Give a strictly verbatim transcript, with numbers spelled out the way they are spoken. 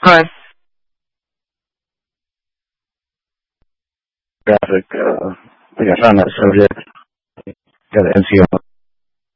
Hi. Graphic, uh, I think I found that subject. Got an N C O